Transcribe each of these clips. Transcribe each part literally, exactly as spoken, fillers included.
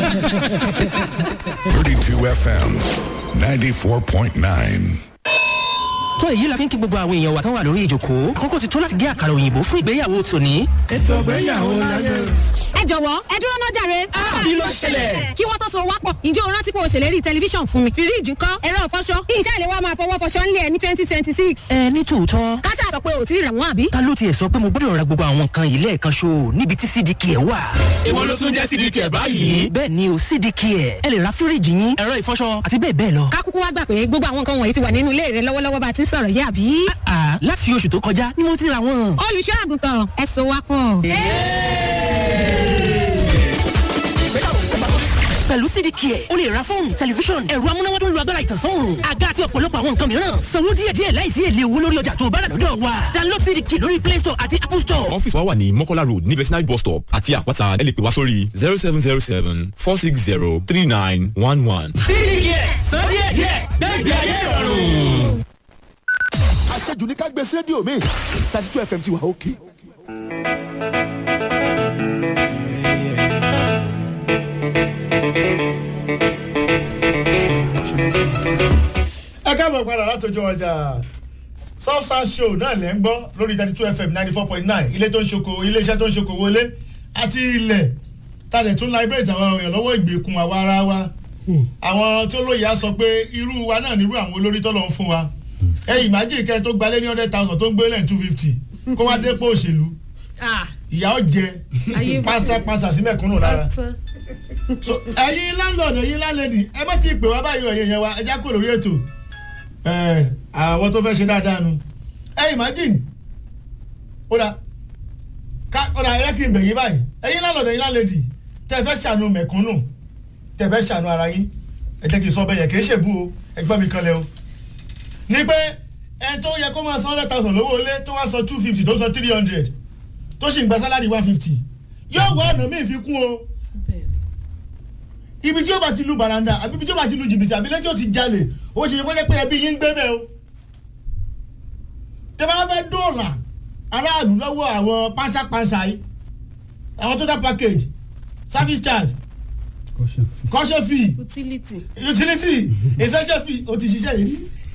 thirty-two F M ninety-four point nine. tó èyí la fi ń kí gbogbo àwọn èèyàn wa tán wà lórí ìjókòó àkókò ti tó láti gé àkàrà òyìnbó fún ìgbéyàwó tòní. ètò ìgbéyàwó láyé. ẹ jọ̀wọ́ ẹ dúró náà jàre. kí ló ṣẹlẹ̀? kí wọ́n tó so wápọ̀ ǹjẹ́ o rántí pé o ṣèlérí tẹlifíṣàn fún mi. fíríìjì ńkọ́ ẹ̀rọ ìfọṣọ ìṣe àlè wa máa fọwọ́ fọṣọ ńlẹ̀ ní twenty twenty six. ẹ ní tòótọ́. káṣá sọ pé o ti rà wọ́n àbí. ta ló tiẹ̀ sọ pé mo gbọ́dọ̀ ra gbogbo àwọn nǹkan yìí lẹ́ẹ̀kan ṣo níbi tí C D K ẹ̀ wà. èwo ló tún jẹ́ C D K báyìí. bẹ́ẹ̀ ni o C D K ẹ̀ ẹ lè ra fíríìjì yín ẹ̀rọ ìfọṣọ àti bẹ́ẹ̀ bẹ́ẹ̀ lọ. kákúkú wá gbà pé gbogbo àwọn nǹkan wọ̀nyí ti wà nínú ilé rẹ lọ́wọ́lọ́wọ́ bá a ti ń sọ̀rọ̀ yìí àbí. àà láti oṣù tó kọjá ni mo ti ra wọn. olùṣọ́ àgùntàn ẹ so wápọ̀. pẹ̀lú C D K ẹ̀ o lè ra fóònù tẹlifíṣọ̀n ẹ̀rọ amúnáwá tó ń lo agbára ìtànsán àga àti ọ̀pọ̀lọpọ̀ àwọn nǹkan mìíràn sanwó díẹ̀díẹ̀ láìsí èlé owó lórí ọjà tó o bá rà lọ́dọ̀ wa download C D K lórí Play Store àti Apple Store. ọ́fíìsì wa wà ní Mọ́kọ́lá road ní vetinary bus stop àti àpáta ẹ lè pè wá sórí zero seven zero seven four six zero three nine one one. C D K san díẹ̀díẹ̀ gbẹ̀gbẹ̀ ayé ìrọ̀rùn. àṣejù ní ká gbé sí rédíò mi thirty-two F M ti wà òkè. ẹ káàbọ̀ padà látọjọ́ ọjà Southside show náà lẹ́ ń gbọ́ lórí thirty-two F M ninety-four point nine ilé tó ń ṣoko iléeṣẹ́ tó ń ṣoko wọlé àti ilẹ̀ tàdé tún liberate àwọn èèyàn lọ́wọ́ ìgbèkùn àwa ara wa àwọn tó lóye á sọ pé irú wa náà nírú àwọn olórí tó lọ ń fún wa ẹ imagine kẹ́ tó gbalé ní hundred thousand tó ń gbé lẹ́yìn two fifty kó wá dépò òṣèlú ìyá ó jẹ pásápásá sí mẹ́kúnnù lára so ẹ̀yin landlord ẹ̀yin landlady ẹ má ti pè wá báyìí ọ̀yẹ̀ yẹn wa ẹ já kó lórí ètò àwọn tó fẹ́ ṣe dáadáa nu ẹ imagine ó dà ká ó dà ẹ kí n bẹ̀ yín báyìí ẹ̀yin landlord ẹ̀yin landlady tẹ́ fẹ́ ṣàánú mẹ̀kúnnù tẹ́ fẹ́ ṣàánú ara yín ẹ jẹ́ kí n sọ bẹ́ẹ̀ yẹn kì í ṣèbú o ẹgbẹ́ mi kan lẹ o ní pé ẹ tó yẹ kó máa san hundred thousand lówó ilé tó wá sọ two fifty tó sọ three hundred tó sì ń gba sálárì one fifty yóò wọ ọ̀nà míì fi kún o ibi tí ó bá ti lu baranda àbí ibi tí ó bá ti lu jìbìtì àbí lẹ́tí ó ti jalè ó ṣe kó jẹ́ pé ẹbí yín ń gbé bẹ́ẹ̀ o tẹ́ bá fẹ́ dóòlà aráàlú lọ́wọ́ àwọn pánṣápánṣá yìí àwọn total package service charge caution fee utility utility essential fee o ti ṣiṣẹ́ yìí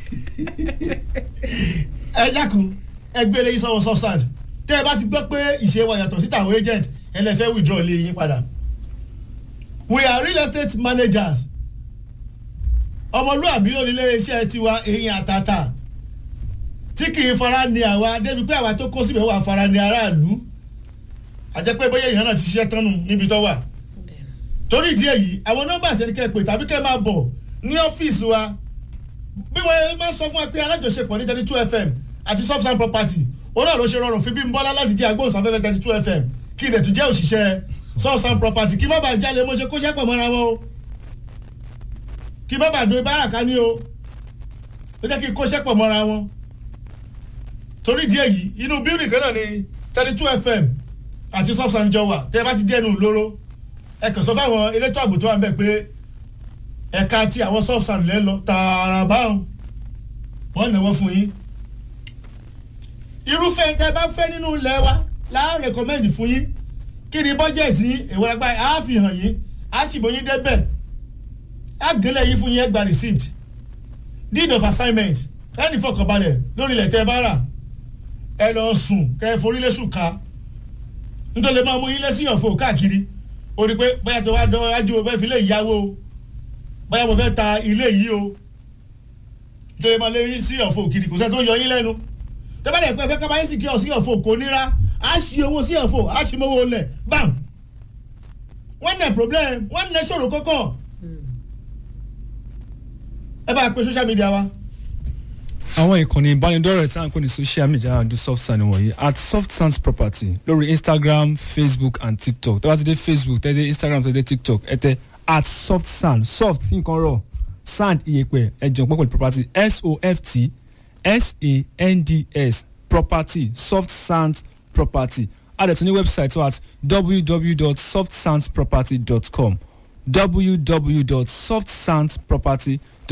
ẹ jákun ẹgbẹ́ lẹ́yìn sọ́wọ́ subsand tẹ́ ẹ bá ti gbọ́ pé ìṣe wa yàtọ̀ síta àwọn agent ẹ lè fẹ́ withdraw lé yín padà we are real estate managers ọmọlúwàbí ló ní ilé iṣẹ́ tiwa èyí àtàtà tí kì í fara ní àwa débi pé àwa tó kó síbẹ̀ wà fara ní aráàlú àjẹ́ pé bóyá èèyàn náà ti ṣiṣẹ́ tánu níbi tó wà torí ìdí èyí àwọn nọ́mbà ṣe ni kẹ́ ẹ pè tàbí kẹ́ ẹ máa bọ̀ ní ọ́fíìsì wa bí wọ́n máa sọ fún wa pé alájọṣepọ̀ ní thirty-two F M àti Southside property òun náà ló ṣe rọrùn fi bí n bọ́lá láti jẹ́ agbóhùnsáfẹ́fẹ́ thirty-two F M kí ilẹ̀ tún jẹ́ òṣìṣẹ́ Southside property kí má bàa jalè mo ṣe kó ṣẹ́pọ̀ mọ́ra wọn o kí má bàa do ibáraka ní o ó jẹ́ kí kó ṣẹ́pọ̀ mọ́ra wọn torí ìdí èyí inú bíúrì kan náà ni thirty-two F M àti Southside jọ wà tẹ́ ẹ bá ti dẹnu lóró ẹ kàn sọ fáwọn elétò ààbò tó wà ń bẹ̀ pé ẹ̀ka tí àwọn Southside lẹ́ lọ tààrà báwọn wọ́n náwó fún yín irúfẹ́ tẹ́ bá fẹ́ nínú ilẹ̀ wa láà rẹ̀kọ́mẹ́ndì fún yín kí ni bọ́jẹ̀tì yín èwo ẹgbà á fi hàn yín á sì bọ́ yín débẹ̀ á gẹ́lẹ̀ yín fún yín ẹ gba receipt deed of assignment ẹnì fọkànbalẹ̀ lórí ilẹ̀ tẹ́ bá rà ẹ lọ sùn kẹ́ ẹ forí lẹ́sùn ká nítorí máa mú yín lẹ́sìn ọ̀fọ̀ káàkiri ó ní pé bóyá tó wá dán wájú o bẹ́ẹ̀ fi lè yáwó o bóyá mo fẹ́ ta ilé yìí o nítorí máa lé yín sí ọ̀fọ̀ kiri kò sẹ́ tó yọ yín lẹ́nu tẹ́bá dẹ̀ pé ẹ fẹ́ ká bá yín sì kí ọ sí ọ̀fọ̀ kò nira á ṣi owó sí ọ̀fọ̀ á ṣi mọ́wó lẹ̀ bam wọ́n nẹ̀ problem wọ́n nẹ̀ ṣòro kọ́kọ́ ẹ bá pe social media wa. àwọn ìkànnì ìbánidọ́rẹ̀ẹ́ tí a ń pè ní social media àdó Southside wọ̀nyí at Southside property lórí Instagram, Facebook and TikTok tẹ́wá ti dé Facebook tẹ́ dé Instagram tẹ́ dé TikTok ẹ tẹ at Southside soft nǹkan rọ̀ sand iyẹ̀pẹ̀ ẹ̀jọ̀ pọ̀ pẹ̀lú property S O F T S A N D S property soft sand property add to ní website at w w w dot soft sand property dot com w w w dot soft sand property dot com.